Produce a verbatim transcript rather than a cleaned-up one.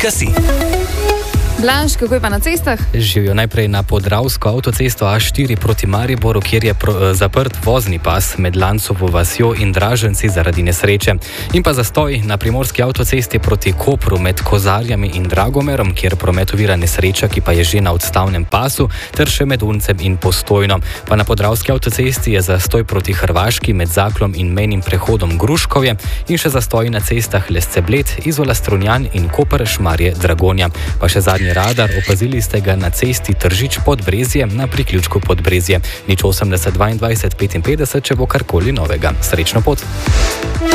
pika si. Blanš, kako je pa na cestah? Živijo najprej na Podravsko avtocesto A štiri proti Mariboru, kjer je pro, zaprt vozni pas med Lancovo vasjo in Draženci zaradi nesreče. In pa zastoj na Primorski avtocesti proti Kopru med Kozarjami in Dragomerom, kjer promet ovira nesreča, ki pa je že na odstavnem pasu, ter še med Uncem in Postojno. Pa na Podravski avtocesti je zastoj proti Hrvaški med Zaklom in mejnim prehodom Gruškovje in še zastoj na cestah Lesce-Bled, Izola Strunjan in Koper Šmarje Dragonja. Pa še zadnji radar, opazili ste ga na cesti Tržič Podbrezje na priključku Podbrezje. Nič osemdeset dvaindvajset petinpetdeset, če bo karkoli novega. Srečno pot!